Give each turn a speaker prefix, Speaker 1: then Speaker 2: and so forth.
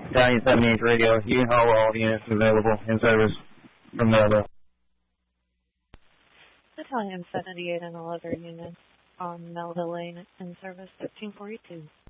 Speaker 1: Italian 78 radio, you haul all units available in service from Melville.
Speaker 2: Italian 78 and all other units on Melville Lane in service 1342.